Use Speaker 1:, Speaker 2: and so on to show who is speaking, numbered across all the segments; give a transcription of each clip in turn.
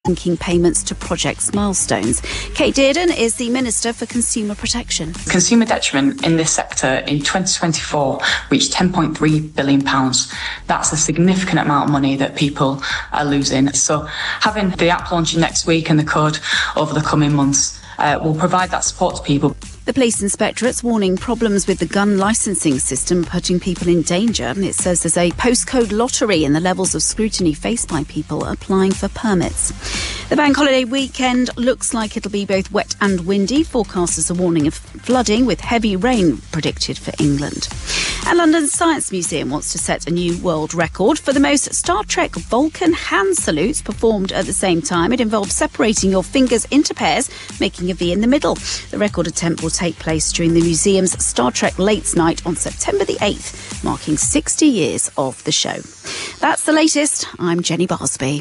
Speaker 1: linking payments to projects' milestones. Kate Dearden is the Minister for Consumer Protection.
Speaker 2: Consumer detriment in this sector in 2024 reached £10.3 billion. That's a significant amount of money that people are losing. So having the app launching next week and the code over the coming months will provide that support to people.
Speaker 1: The Police Inspectorate's warning problems with the gun licensing system putting people in danger. It says there's a postcode lottery in the levels of scrutiny faced by people applying for permits. The bank holiday weekend looks like it'll be both wet and windy. Forecasters are warning of flooding with heavy rain predicted for England. And London's Science Museum wants to set a new world record for the most Star Trek Vulcan hand salutes performed at the same time. It involves separating your fingers into pairs, making a V in the middle. The record attempt will take place during the museum's Star Trek Late Night on September the 8th, marking 60 years of the show. That's the latest. I'm Jenny Barsby.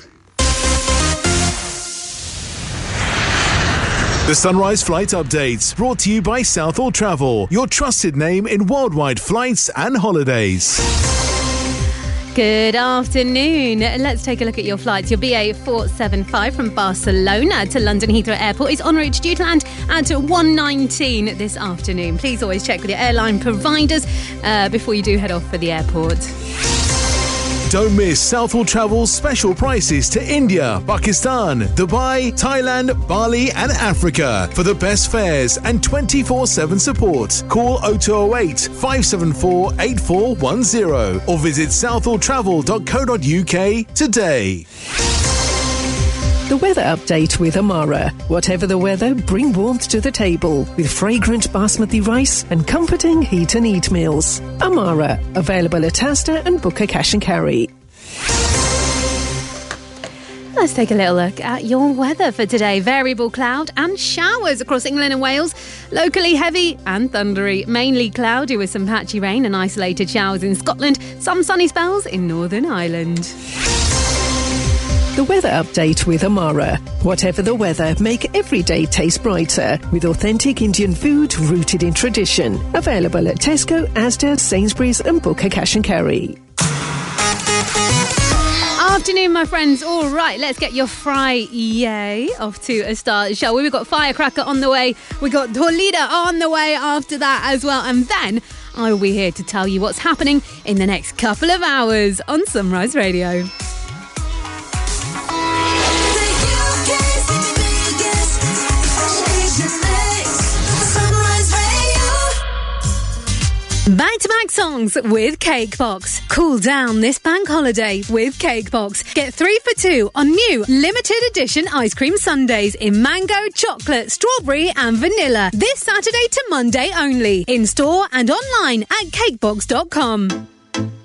Speaker 3: The Sunrise Flight Update, brought to you by Southall Travel, your trusted name in worldwide flights and holidays.
Speaker 4: Good afternoon. Let's take a look at your flights. Your BA 475 from Barcelona to London Heathrow Airport is en route due to land at 1:19 this afternoon. Please always check with your airline providers before you do head off for the airport.
Speaker 3: Don't miss Southall Travel's special prices to India, Pakistan, Dubai, Thailand, Bali and Africa. For the best fares and 24/7 support, call 0208 574 8410 or visit southalltravel.co.uk today.
Speaker 5: The weather update with Amara. Whatever the weather, bring warmth to the table with fragrant basmati rice and comforting heat and eat meals. Amara, available at Asda and Booker Cash and Carry.
Speaker 4: Let's take a little look at your weather for today. Variable cloud and showers across England and Wales. Locally heavy and thundery. Mainly cloudy with some patchy rain and isolated showers in Scotland. Some sunny spells in Northern Ireland.
Speaker 5: The weather update with Amara. Whatever the weather, make every day taste brighter with authentic Indian food rooted in tradition. Available at Tesco, Asda, Sainsbury's and Booker Cash and Carry.
Speaker 4: Afternoon, my friends. All right, let's get your Friday off to a start, shall we? We've got Firecracker on the way. We've got Tolida on the way after that as well. And then I will be here to tell you what's happening in the next couple of hours on Sunrise Radio. Back-to-back songs with Cakebox. Cool down this bank holiday with Cakebox. Get 3 for 2 on new limited edition ice cream sundaes in mango, chocolate, strawberry and vanilla. This Saturday to Monday only. In store and online at cakebox.com.